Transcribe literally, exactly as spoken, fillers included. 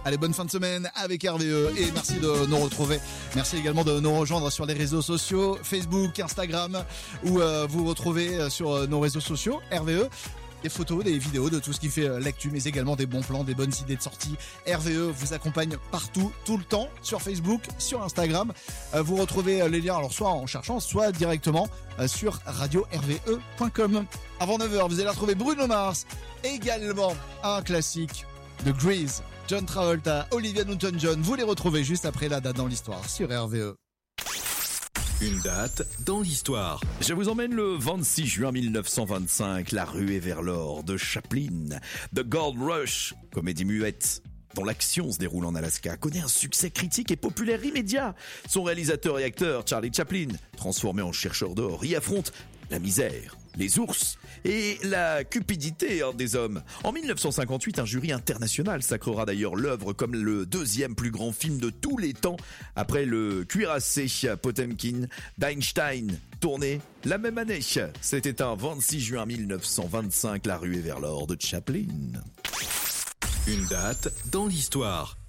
Allez, bonne fin de semaine avec R V E et merci de nous retrouver. Merci également de nous rejoindre sur les réseaux sociaux, Facebook, Instagram, où euh, vous retrouvez sur nos réseaux sociaux R V E. Des photos, des vidéos de tout ce qui fait l'actu, mais également des bons plans, des bonnes idées de sortie. R V E vous accompagne partout, tout le temps, sur Facebook, sur Instagram. Vous retrouvez les liens, alors soit en cherchant, soit directement sur radio r v e point com. Avant neuf heures, vous allez retrouver Bruno Mars, également un classique de Grease, John Travolta, Olivia Newton-John. Vous les retrouvez juste après la date dans l'histoire sur R V E. Une date dans l'histoire. Je vous emmène le vingt-six juin mille neuf cent vingt-cinq, La ruée vers l'or de Chaplin. The Gold Rush, comédie muette dont l'action se déroule en Alaska, connaît un succès critique et populaire immédiat. Son réalisateur et acteur, Charlie Chaplin, transformé en chercheur d'or, y affronte la misère, les ours et la cupidité des hommes. En mille neuf cent cinquante-huit, un jury international sacrera d'ailleurs l'œuvre comme le deuxième plus grand film de tous les temps, après le cuirassé Potemkin d'Einstein, tourné la même année. C'était un vingt-six juin mille neuf cent vingt-cinq, La ruée vers l'or de Chaplin. Une date dans l'histoire.